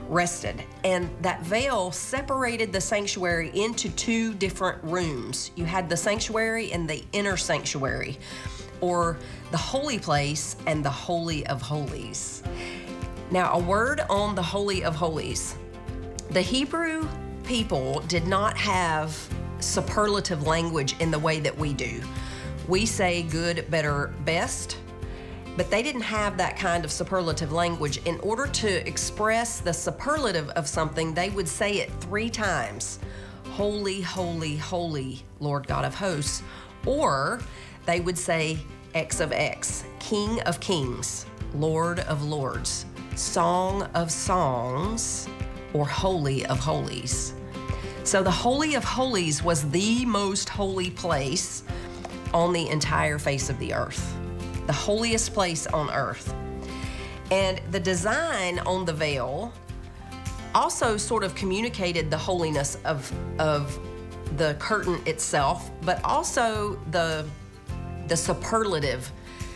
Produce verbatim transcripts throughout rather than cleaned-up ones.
rested. And that veil separated the sanctuary into two different rooms. You had the sanctuary and the inner sanctuary, or the holy place and the Holy of Holies. Now, a word on the Holy of Holies. The Hebrew people did not have superlative language in the way that we do. We say good, better, best, but they didn't have that kind of superlative language. In order to express the superlative of something, they would say it three times. Holy, holy, holy, Lord God of hosts. Or they would say X of X, King of kings, Lord of lords, Song of songs, or Holy of holies. So the Holy of Holies was the most holy place on the entire face of the earth. The holiest place on earth. And the design on the veil also sort of communicated the holiness of, of the curtain itself, but also the, the superlative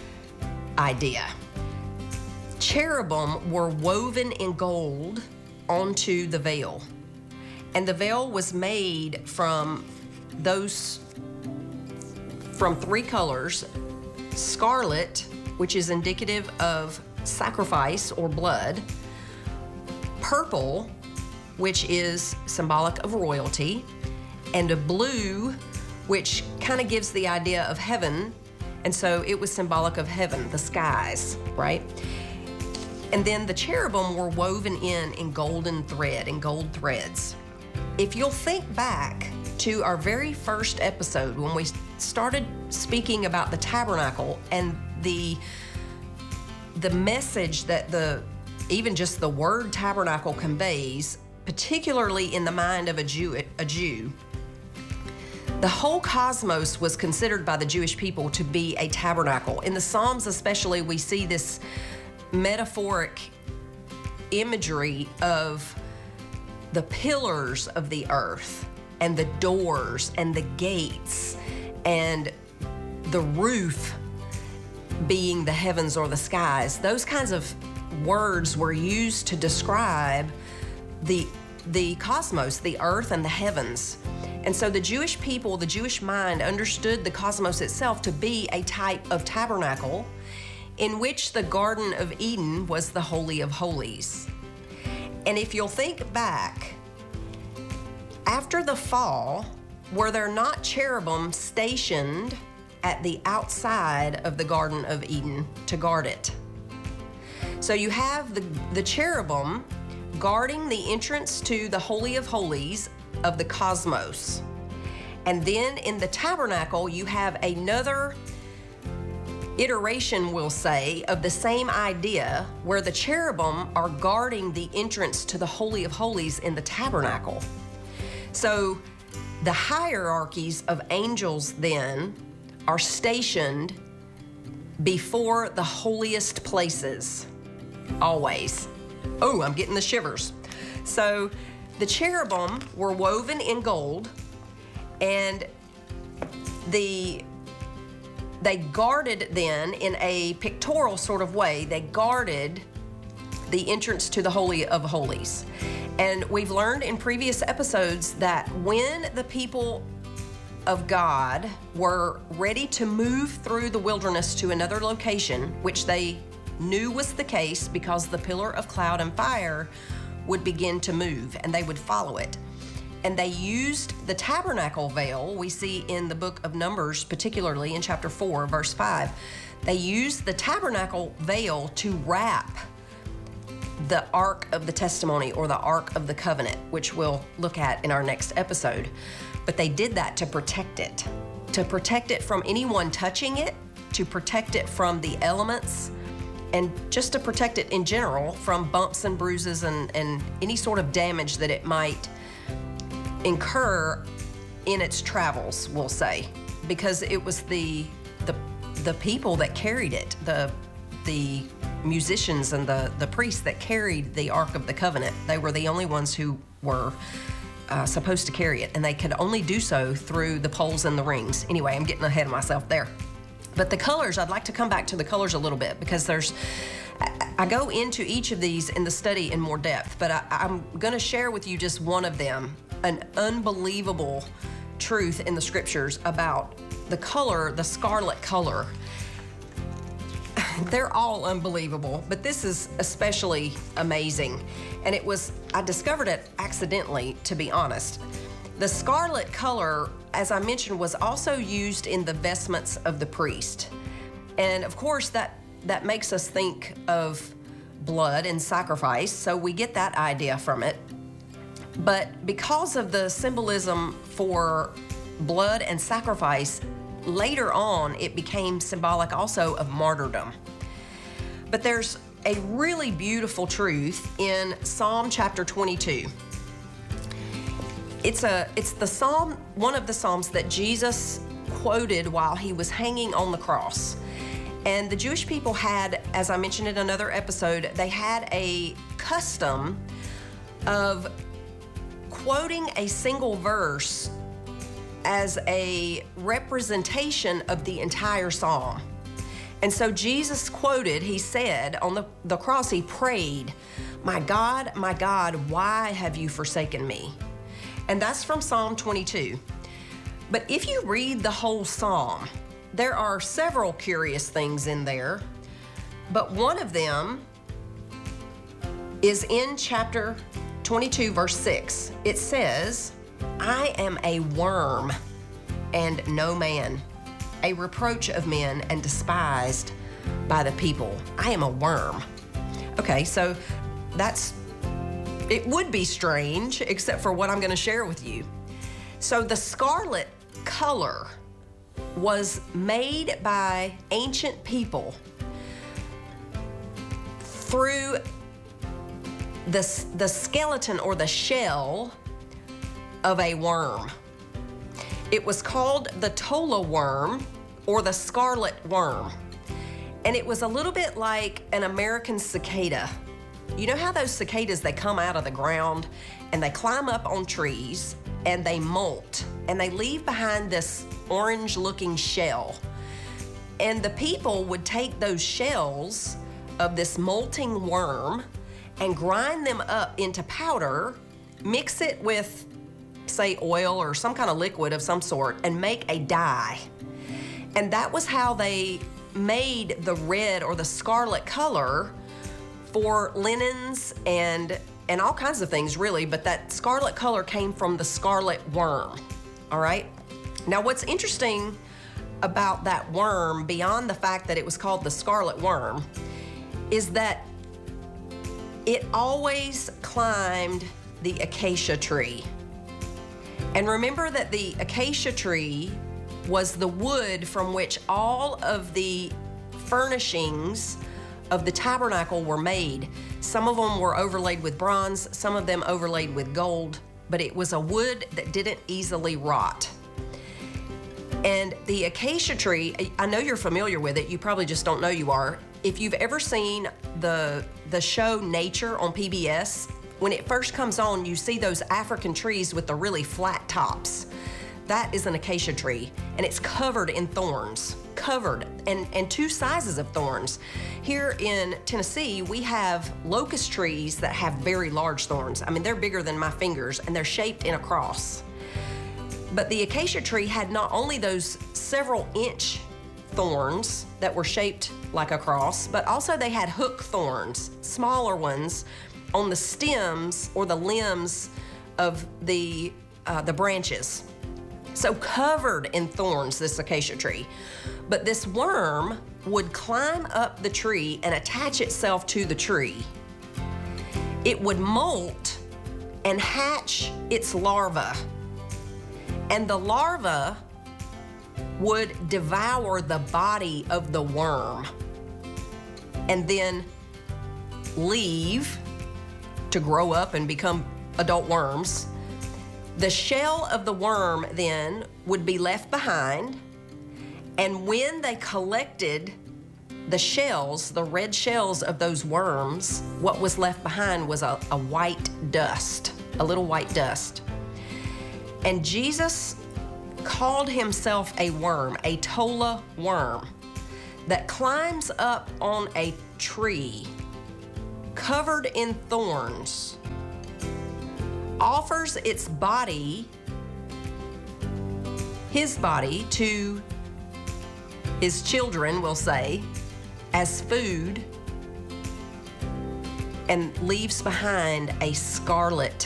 idea. Cherubim were woven in gold onto the veil. And the veil was made from those, from three colors: scarlet, which is indicative of sacrifice or blood; purple, which is symbolic of royalty; and a blue, which kind of gives the idea of heaven, and so it was symbolic of heaven, the skies, right? And then the cherubim were woven in in golden thread, in gold threads. If you'll think back to our very first episode when we started speaking about the tabernacle and the the message that the even just the word tabernacle conveys, particularly in the mind of a Jew, a Jew, the whole cosmos was considered by the Jewish people to be a tabernacle. In the Psalms especially, we see this metaphoric imagery of the pillars of the earth and the doors and the gates and the roof being the heavens or the skies. Those kinds of words were used to describe the, the cosmos, the earth and the heavens. And so the Jewish people, the Jewish mind, understood the cosmos itself to be a type of tabernacle in which the Garden of Eden was the Holy of Holies. And if you'll think back, after the fall, were there not cherubim stationed at the outside of the Garden of Eden to guard it? So you have the, the cherubim guarding the entrance to the Holy of Holies of the cosmos. And then in the tabernacle, you have another iteration, we'll say, of the same idea where the cherubim are guarding the entrance to the Holy of Holies in the tabernacle. So the hierarchies of angels then are stationed before the holiest places, always. Oh, I'm getting the shivers. So the cherubim were woven in gold, and the they guarded then in a pictorial sort of way, they guarded the entrance to the Holy of Holies. And we've learned in previous episodes that when the people of God were ready to move through the wilderness to another location, which they knew was the case because the pillar of cloud and fire would begin to move and they would follow it. And they used the tabernacle veil, we see in the book of Numbers, particularly in chapter four, verse five. They used the tabernacle veil to wrap the Ark of the Testimony or the Ark of the Covenant, which we'll look at in our next episode. But they did that to protect it, to protect it from anyone touching it, to protect it from the elements, and just to protect it in general from bumps and bruises and, and any sort of damage that it might incur in its travels, we'll say, because it was the the the people that carried it, the the musicians and the the priests that carried the Ark of the Covenant. They were the only ones who were uh, supposed to carry it, and they could only do so through the poles and the rings. Anyway, I'm getting ahead of myself there. But the colors, I'd like to come back to the colors a little bit because there's, I go into each of these in the study in more depth, but I, I'm going to share with you just one of them, an unbelievable truth in the scriptures about the color, the scarlet color. They're all unbelievable, but this is especially amazing. And it was, I discovered it accidentally, to be honest. The scarlet color, as I mentioned, was also used in the vestments of the priest. And of course, that, that makes us think of blood and sacrifice, so we get that idea from it. But because of the symbolism for blood and sacrifice, later on, it became symbolic also of martyrdom. But there's a really beautiful truth in Psalm chapter twenty-two. It's a it's the psalm, one of the psalms that Jesus quoted while he was hanging on the cross. And the Jewish people had, as I mentioned in another episode, they had a custom of quoting a single verse as a representation of the entire psalm. And so Jesus quoted, he said on the, the cross, he prayed, "My God, my God, why have you forsaken me?" And that's from Psalm twenty-two. But if you read the whole psalm, there are several curious things in there, but one of them is in chapter twenty-two, verse six. It says, "I am a worm and no man, a reproach of men and despised by the people." I am a worm. Okay, so that's, it would be strange, except for what I'm going to share with you. So the scarlet color was made by ancient people through the, the skeleton or the shell of a worm. It was called the tola worm or the scarlet worm. And it was a little bit like an American cicada. You know how those cicadas, they come out of the ground and they climb up on trees and they molt and they leave behind this orange looking shell. And the people would take those shells of this molting worm and grind them up into powder, mix it with, say, oil or some kind of liquid of some sort, and make a dye. And that was how they made the red or the scarlet color for linens and and all kinds of things, really, but that scarlet color came from the scarlet worm, all right? Now, what's interesting about that worm, beyond the fact that it was called the scarlet worm, is that it always climbed the acacia tree. And remember that the acacia tree was the wood from which all of the furnishings of the tabernacle were made. Some of them were overlaid with bronze, some of them overlaid with gold, but it was a wood that didn't easily rot. And the acacia tree, I know you're familiar with it, you probably just don't know you are. If you've ever seen the, the show Nature on P B S, when it first comes on, you see those African trees with the really flat tops. That is an acacia tree, and it's covered in thorns, covered, and, and two sizes of thorns. Here in Tennessee, we have locust trees that have very large thorns. I mean, they're bigger than my fingers, and they're shaped in a cross. But the acacia tree had not only those several inch thorns that were shaped like a cross, but also they had hook thorns, smaller ones, on the stems or the limbs of the, uh, the branches. So covered in thorns, this acacia tree. But this worm would climb up the tree and attach itself to the tree. It would molt and hatch its larva. And the larva would devour the body of the worm and then leave to grow up and become adult worms. The shell of the worm then would be left behind, and when they collected the shells, the red shells of those worms, what was left behind was a, a white dust, a little white dust. And Jesus called himself a worm, a tola worm, that climbs up on a tree covered in thorns, offers its body, his body, to his children, we'll say, as food, and leaves behind a scarlet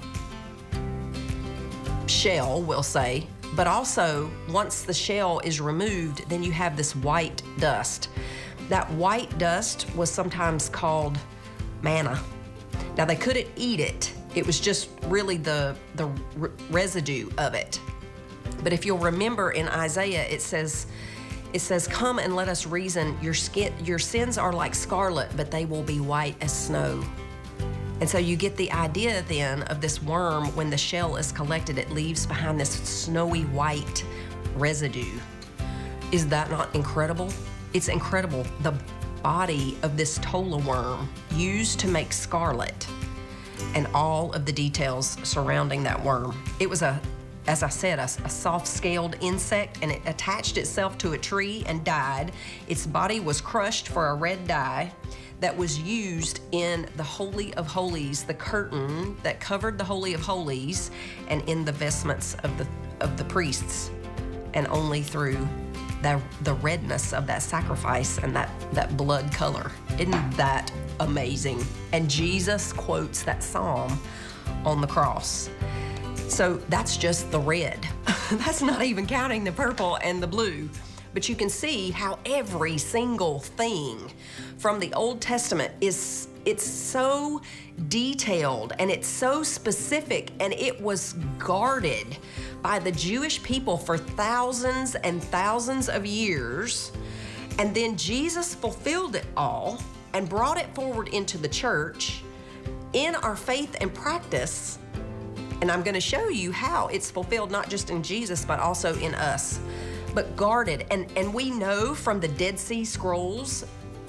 shell, we'll say, but also once the shell is removed, then you have this white dust. That white dust was sometimes called manna. Now, they couldn't eat it. It was just really the, the r- residue of it. But if you'll remember in Isaiah, it says, it says, "Come and let us reason. Your skin, your sins are like scarlet, but they will be white as snow." And so you get the idea then of this worm, when the shell is collected, it leaves behind this snowy white residue. Is that not incredible? It's incredible. The body of this tola worm used to make scarlet, and all of the details surrounding that worm. It was a, as I said, a, a soft-scaled insect, and it attached itself to a tree and died. Its body was crushed for a red dye that was used in the Holy of Holies, the curtain that covered the Holy of Holies, and in the vestments of the of the priests. And only through the, the redness of that sacrifice and that, that blood color. Isn't that amazing? And Jesus quotes that psalm on the cross. So that's just the red. That's not even counting the purple and the blue. But you can see how every single thing from the Old Testament is, it's so detailed and it's so specific, and it was guarded by the Jewish people for thousands and thousands of years. And then Jesus fulfilled it all and brought it forward into the church in our faith and practice. And I'm going to show you how it's fulfilled, not just in Jesus, but also in us. But guarded. And, and we know from the Dead Sea Scrolls,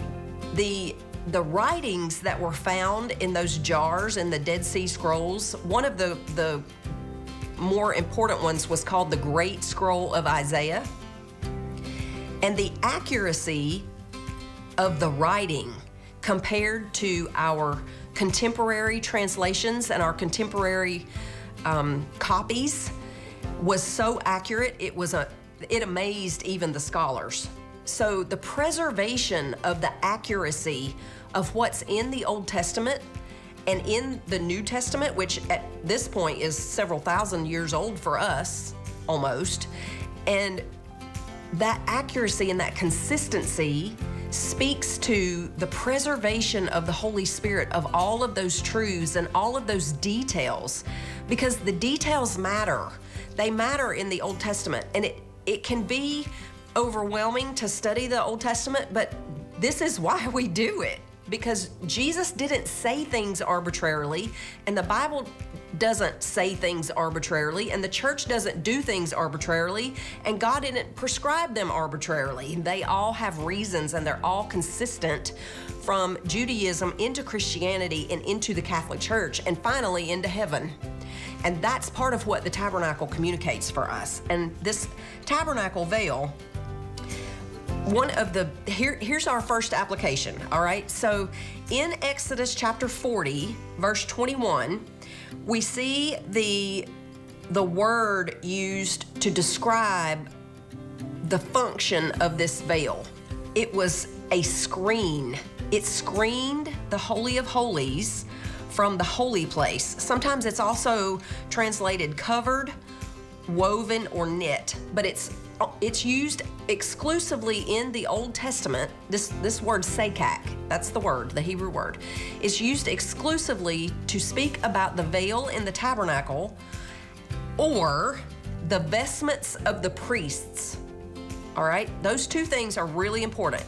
the, the writings that were found in those jars in the Dead Sea Scrolls, one of the, the more important ones was called the Great Scroll of Isaiah. And the accuracy of the writing compared to our contemporary translations and our contemporary um, copies was so accurate, it was a it amazed even the scholars. So the preservation of the accuracy of what's in the Old Testament and in the New Testament, which at this point is several thousand years old for us, almost, and that accuracy and that consistency speaks to the preservation of the Holy Spirit of all of those truths and all of those details, because the details matter. They matter in the Old Testament, and it It can be overwhelming to study the Old Testament, but this is why we do it, because Jesus didn't say things arbitrarily, and the Bible doesn't say things arbitrarily, and the church doesn't do things arbitrarily, and God didn't prescribe them arbitrarily. They all have reasons, and they're all consistent from Judaism into Christianity and into the Catholic Church, and finally into heaven. And that's part of what the tabernacle communicates for us. And this tabernacle veil, one of the, here, here's our first application, all right? So in Exodus chapter forty, verse twenty-one, we see the, the word used to describe the function of this veil. It was a screen. It screened the Holy of Holies from the holy place. Sometimes it's also translated covered, woven, or knit, but it's it's used exclusively in the Old Testament. This this word sekak, that's the word, the Hebrew word, is used exclusively to speak about the veil in the tabernacle or the vestments of the priests. All right, those two things are really important.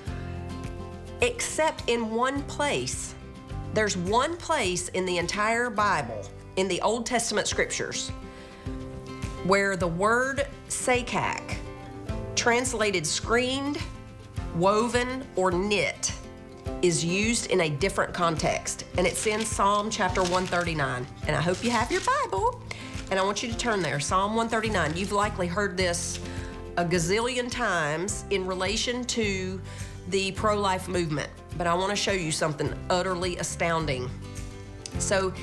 Except in one place. There's one place in the entire Bible, in the Old Testament scriptures, where the word sekak, translated screened, woven, or knit, is used in a different context. And it's in Psalm chapter one thirty-nine. And I hope you have your Bible, and I want you to turn there. Psalm one thirty-nine. You've likely heard this a gazillion times in relation to the pro-life movement, but I want to show you something utterly astounding. So